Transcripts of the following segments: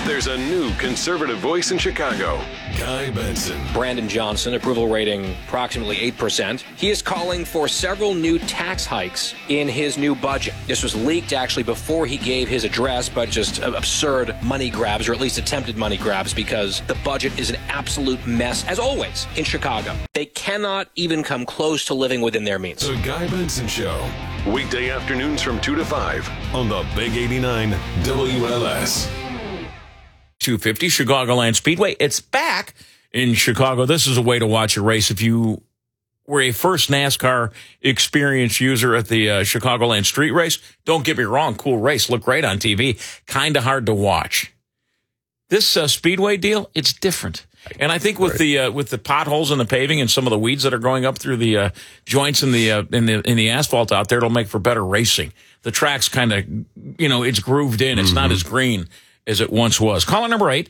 There's a new conservative voice in Chicago. Guy Benson. Brandon Johnson, approval rating approximately 8%. He is calling for several new tax hikes in his new budget. This was leaked actually before he gave his address, but just absurd money grabs, or at least attempted money grabs, because the budget is an absolute mess, as always, in Chicago. They cannot even come close to living within their means. The Guy Benson Show. Weekday afternoons from 2 to 5 on the Big 89 WLS. 250 Chicagoland Speedway. It's back in Chicago. This is a way to watch a race. If you were a first NASCAR experience user at the Chicagoland Street Race, don't get me wrong, cool race, look great on TV, kind of hard to watch. This Speedway deal, it's different. And I think with the potholes and the paving and some of the weeds that are going up through the joints in the asphalt out there, it'll make for better racing. The track's kind of, it's grooved in. It's not as green as it once was. Caller number 8,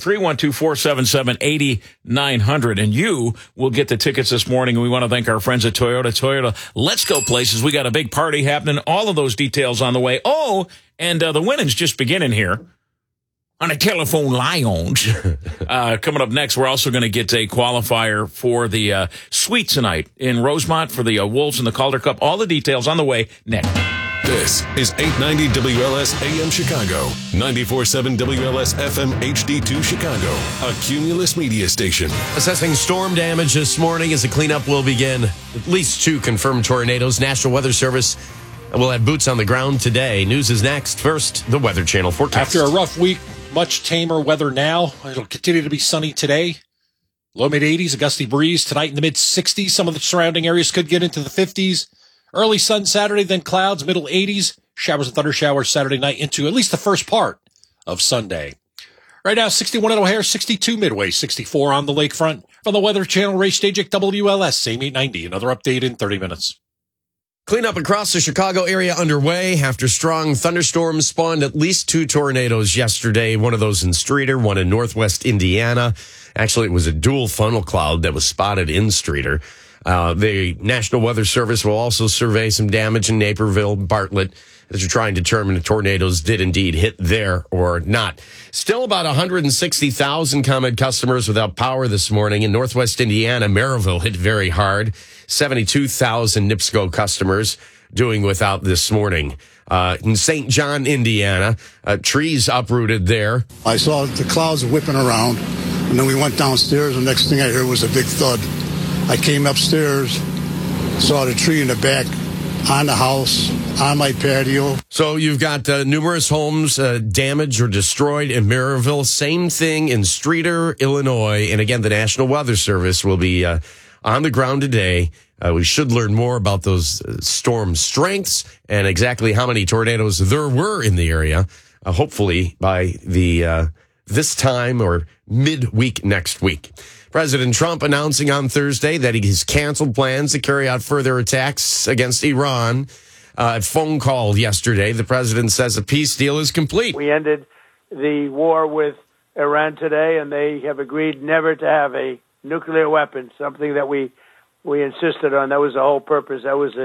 312-477-8900. And you will get the tickets this morning. We want to thank our friends at Toyota. Let's go places. We got a big party happening. All of those details on the way. Oh, and the winning's just beginning here on a telephone lounge. Coming up next, we're also going to get a qualifier for the suite tonight in Rosemont for the Wolves and the Calder Cup. All the details on the way next. This is 890 WLS AM Chicago, 94.7 WLS FM HD2 Chicago, a Cumulus media station. Assessing storm damage this morning as the cleanup will begin. At least 2 confirmed tornadoes. National Weather Service will have boots on the ground today. News is next. First, the Weather Channel forecast. After a rough week, much tamer weather now. It'll continue to be sunny today. Low mid-80s, a gusty breeze. Tonight in the mid-60s. Some of the surrounding areas could get into the 50s. Early sun Saturday, then clouds, middle 80s. Showers and thunder showers Saturday night into at least the first part of Sunday. Right now, 61 at O'Hare, 62 Midway, 64 on the lakefront. From the Weather Channel race stage at WLS, same 890. Another update in 30 minutes. Cleanup across the Chicago area underway after strong thunderstorms spawned at least 2 tornadoes yesterday. One of those in Streator, one in northwest Indiana. Actually, it was a dual funnel cloud that was spotted in Streator. The National Weather Service will also survey some damage in Naperville, Bartlett, as to try and determine if tornadoes did indeed hit there or not. Still about 160,000 ComEd customers without power this morning. In northwest Indiana, Maryville hit very hard. 72,000 NIPSCO customers doing without this morning. In St. John, Indiana, trees uprooted there. I saw the clouds whipping around, and then we went downstairs, and the next thing I heard was a big thud. I came upstairs, saw the tree in the back, on the house, on my patio. So you've got numerous homes damaged or destroyed in Maryville. Same thing in Streator, Illinois. And again, the National Weather Service will be on the ground today. We should learn more about those storm strengths and exactly how many tornadoes there were in the area, hopefully by the this time or midweek next week. President Trump announcing on Thursday that he has canceled plans to carry out further attacks against Iran. A phone call yesterday, the president says a peace deal is complete. We ended the war with Iran today, and they have agreed never to have a nuclear weapon, something that we insisted on. That was the whole purpose. That was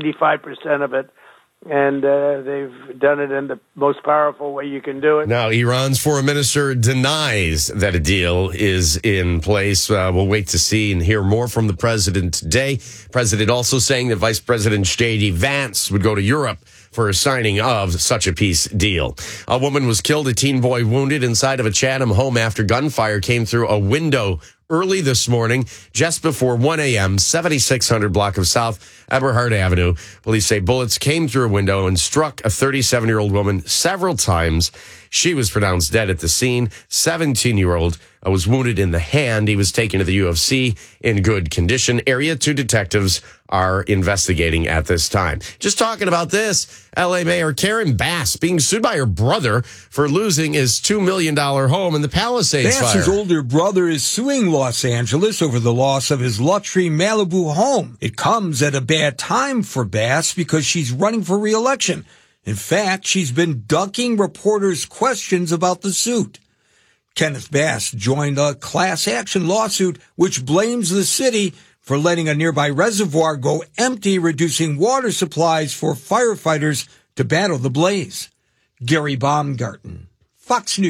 95% of it. And they've done it in the most powerful way you can do it. Now, Iran's foreign minister denies that a deal is in place. We'll wait to see and hear more from the president today. President also saying that Vice President J.D. Vance would go to Europe for a signing of such a peace deal. A woman was killed, a teen boy wounded inside of a Chatham home after gunfire came through a window early this morning, just before 1 a.m., 7600 block of South Eberhard Avenue. Police say bullets came through a window and struck a 37-year-old woman several times. She was pronounced dead at the scene. 17-year-old was wounded in the hand. He was taken to the UFC in good condition. Area 2 detectives are investigating at this time. Just talking about this, L.A. Mayor Karen Bass being sued by her brother for losing his $2 million home in the Palisades fire. Bass's older brother is suing Los Angeles over the loss of his luxury Malibu home. It comes at a bad time for Bass because she's running for re-election. In fact, she's been ducking reporters' questions about the suit. Kenneth Bass joined a class action lawsuit which blames the city for letting a nearby reservoir go empty, reducing water supplies for firefighters to battle the blaze. Gary Baumgarten, Fox News.